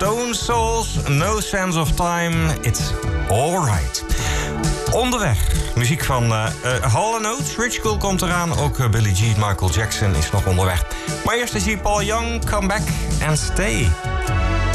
Stone Souls, No Sense of Time, It's Alright. Onderweg, muziek van Hall & Oates, Rich Cool komt eraan. Ook Billie Jean, Michael Jackson is nog onderweg. Maar eerst is hier Paul Young, Come Back and Stay.